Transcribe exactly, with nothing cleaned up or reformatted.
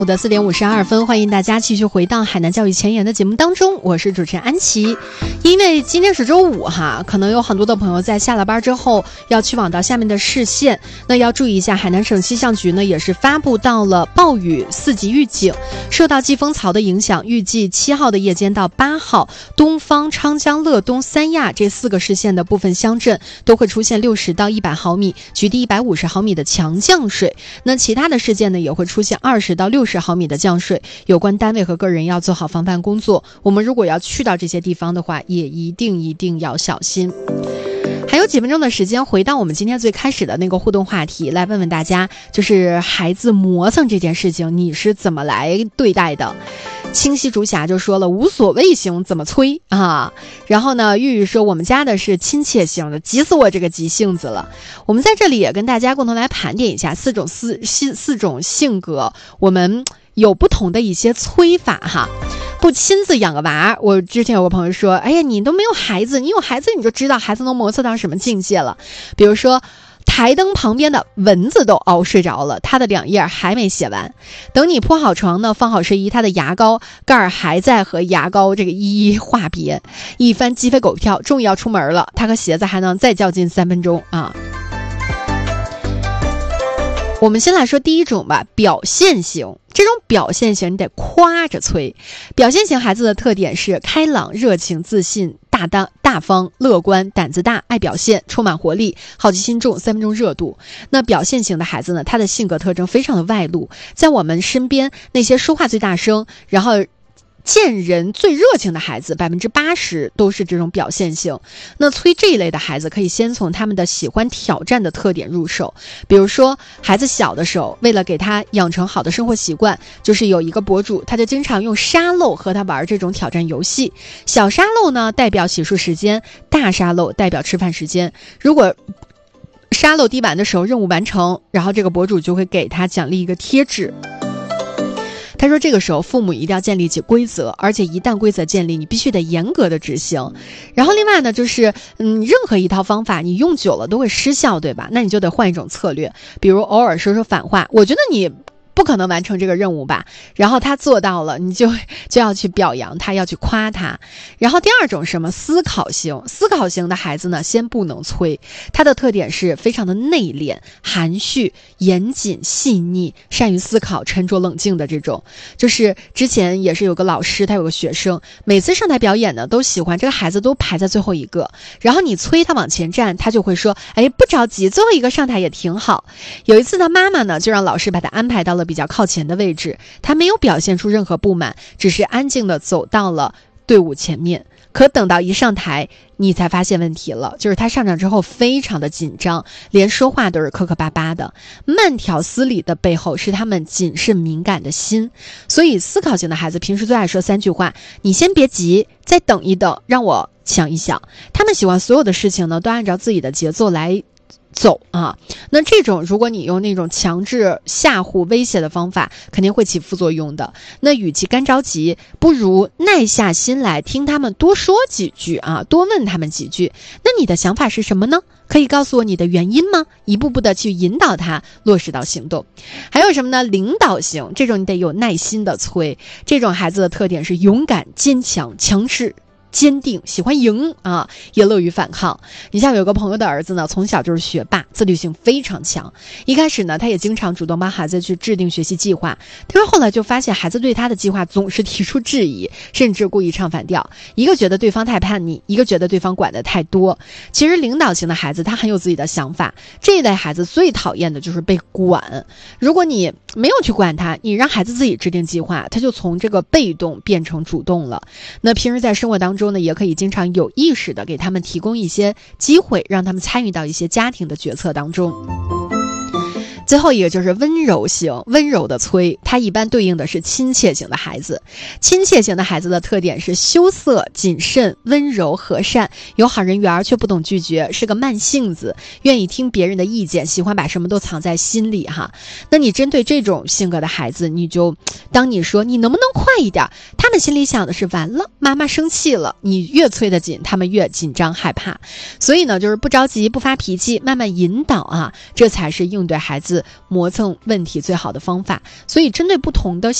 我的四点五十二分，欢迎大家继续回到海南教育前沿的节目当中，我是主持人安琪。因为今天是周五哈，可能有很多的朋友在下了班之后要去往到下面的市县，那要注意一下，海南省气象局呢也是发布到了暴雨四级预警，受到季风槽的影响，预计七号的夜间到八号，东方、昌江、乐东、三亚这四个市县的部分乡镇都会出现六十到一百毫米，局地一百五十毫米的强降水，那其他的市县呢也会出现二十到六十毫米的降水，有关单位和个人要做好防范工作。我们如果要去到这些地方的话，也一定一定要小心。还有几分钟的时间，回到我们今天最开始的那个互动话题，来问问大家，就是孩子磨蹭这件事情，你是怎么来对待的？清溪竹霞就说了，无所谓型怎么催啊？然后呢，玉玉说我们家的是亲切型的，急死我这个急性子了。我们在这里也跟大家共同来盘点一下四种四四四种性格，我们有不同的一些催法哈。不亲自养个娃，我之前有个朋友说，哎呀，你都没有孩子，你有孩子你就知道孩子能磨蹭到什么境界了。比如说台灯旁边的蚊子都熬睡着了，他的两页还没写完。等你铺好床呢，放好睡衣，他的牙膏盖儿还在和牙膏这个一一话别。一番鸡飞狗跳，终于要出门了，他和鞋子还能再较劲三分钟啊。我们先来说第一种吧，表现型。这种表现型你得夸着催。表现型孩子的特点是开朗、热情、自信、大大大方、乐观、胆子大、爱表现、充满活力、好奇心重、三分钟热度。那表现型的孩子呢，他的性格特征非常的外露，在我们身边那些说话最大声，然后见人最热情的孩子，百分之八十都是这种表现型。那催这一类的孩子，可以先从他们的喜欢挑战的特点入手。比如说，孩子小的时候，为了给他养成好的生活习惯，就是有一个博主，他就经常用沙漏和他玩这种挑战游戏。小沙漏呢，代表洗漱时间；大沙漏代表吃饭时间。如果沙漏滴完的时候任务完成，然后这个博主就会给他奖励一个贴纸。他说这个时候父母一定要建立起规则，而且一旦规则建立，你必须得严格的执行。然后另外呢，就是嗯，任何一套方法你用久了都会失效，对吧？那你就得换一种策略，比如偶尔说说反话，我觉得你不可能完成这个任务吧，然后他做到了，你就就要去表扬他，要去夸他。然后第二种什么思考型，思考型的孩子呢，先不能催，他的特点是非常的内敛、含蓄、严谨、细腻，善于思考、沉着冷静的这种。就是之前也是有个老师，他有个学生，每次上台表演呢，都喜欢这个孩子都排在最后一个，然后你催他往前站，他就会说，哎，不着急，最后一个上台也挺好。有一次他妈妈呢，就让老师把他安排到了比较靠前的位置，他没有表现出任何不满，只是安静地走到了队伍前面。可等到一上台，你才发现问题了，就是他上场之后非常的紧张，连说话都是磕磕巴巴的，慢条斯理的背后是他们谨慎敏感的心。所以思考型的孩子平时最爱说三句话，你先别急，再等一等，让我想一想。他们喜欢所有的事情呢，都按照自己的节奏来走啊。那这种如果你用那种强制吓唬威胁的方法，肯定会起副作用的。那与其干着急，不如耐下心来听他们多说几句啊，多问他们几句。那你的想法是什么呢？可以告诉我你的原因吗？一步步的去引导他落实到行动。还有什么呢？领导型，这种你得有耐心的催。这种孩子的特点是勇敢、坚强、强势、坚定，喜欢赢啊，也乐于反抗。你像有个朋友的儿子呢，从小就是学霸，自律性非常强。一开始呢，他也经常主动帮孩子去制定学习计划，但是后来就发现孩子对他的计划总是提出质疑，甚至故意唱反调。一个觉得对方太叛逆，一个觉得对方管得太多。其实领导型的孩子他很有自己的想法，这一类孩子最讨厌的就是被管。如果你没有去管他，你让孩子自己制定计划，他就从这个被动变成主动了。那平时在生活当中呢，也可以经常有意识的给他们提供一些机会，让他们参与到一些家庭的决策当中。最后一个就是温柔型，温柔的催，它一般对应的是亲切型的孩子。亲切型的孩子的特点是羞涩、谨慎、温柔、和善，有好人缘却不懂拒绝，是个慢性子，愿意听别人的意见，喜欢把什么都藏在心里哈。那你针对这种性格的孩子，你就当你说你能不能快一点，他们心里想的是完了，妈妈生气了，你越催得紧，他们越紧张害怕。所以呢，就是不着急，不发脾气，慢慢引导啊，这才是应对孩子磨蹭问题最好的方法。所以针对不同的